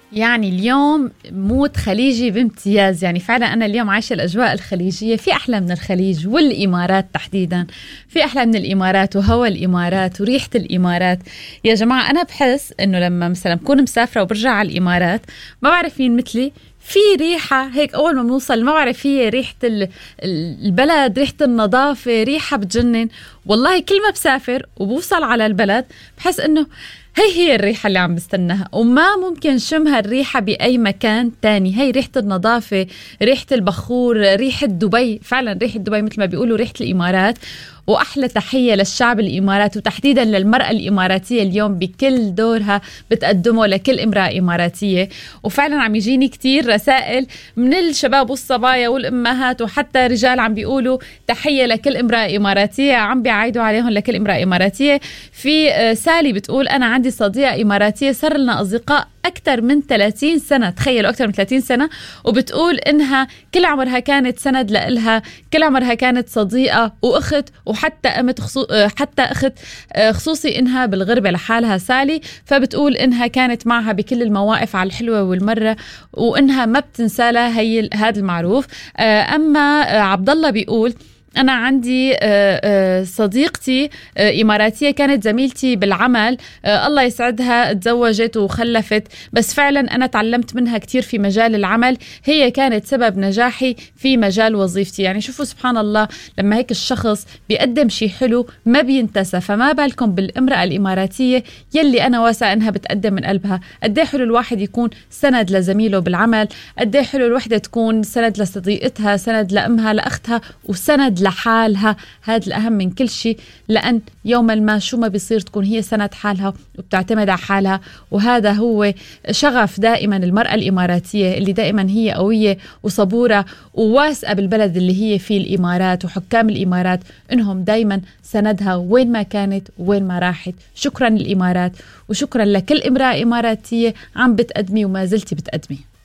يعني اليوم مود خليجي بامتياز. يعني فعلا أنا اليوم عايشة الأجواء الخليجية. في أحلى من الخليج والإمارات تحديدا، في أحلى من الإمارات وهوا الإمارات وريحة الإمارات. يا جماعة أنا بحس إنه لما مثلا بكون مسافرة وبرجع على الإمارات ما بعرف مين مثلي، في ريحة هيك أول ما بنوصل ما بعرف هي ريحة البلد، ريحة النظافة، ريحة بتجنن والله. كل ما بسافر وبوصل على البلد بحس إنه هي الريحة اللي عم بستناها وما ممكن شمها الريحة بأي مكان تاني. هي ريحة النظافة، ريحة البخور، ريحة دبي. فعلا ريحة دبي مثل ما بيقولوا ريحة الإمارات. وأحلى تحية للشعب الإماراتي وتحديدا للمرأة الإماراتية اليوم بكل دورها بتقدمه لكل امرأة إماراتية. وفعلا عم يجيني كتير رسائل من الشباب والصبايا والأمهات وحتى رجال عم بيقولوا تحية لكل امرأة إماراتية، عم بيعايدوا عليهم لكل امرأة إماراتية. في سالي بتقول أنا عندي صديقة إماراتية صار لنا أصدقاء أكثر من 30 سنة، تخيلوا أكثر من 30 سنة، وبتقول إنها كل عمرها كانت سند لإلها، كل عمرها كانت صديقة وأخت وحتى حتى أخت، خصوصي إنها بالغربة لحالها سالي. فبتقول إنها كانت معها بكل المواقف على الحلوة والمرة وإنها ما بتنسى لها هذا المعروف. أما عبد الله بيقول أنا عندي صديقتي إماراتية كانت زميلتي بالعمل، الله يسعدها، تزوجت وخلفت، بس فعلا أنا تعلمت منها كتير في مجال العمل، هي كانت سبب نجاحي في مجال وظيفتي. يعني شوفوا سبحان الله، لما هيك الشخص بيقدم شيء حلو ما بينتسى، فما بالكم بالامرأة الإماراتية يلي أنا واثقة أنها بتقدم من قلبها. قد ايه حلو الواحد يكون سند لزميله بالعمل، قد ايه حلو الوحدة تكون سند لصديقتها، سند لأمها، لأختها، وسند لحالها. هذا الأهم من كل شيء، لأن يوما ما شو ما بيصير تكون هي سند حالها وبتعتمد على حالها. وهذا هو شغف دائما المرأة الإماراتية اللي دائما هي قوية وصبورة وواثقة بالبلد اللي هي فيه الإمارات وحكام الإمارات إنهم دائما سندها وين ما كانت وين ما راحت. شكرا للإمارات وشكرا لكل امرأة إماراتية عم بتقدمي وما زلتي بتقدمي.